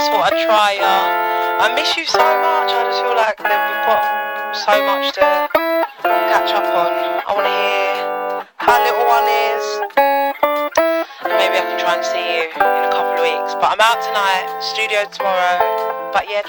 just thought I'd try. I miss you so much. I just feel like that we've got so much to catch up on. I want to hear how little one is. And maybe I can try and see you in a couple of weeks. But I'm out tonight, studio tomorrow. But yeah.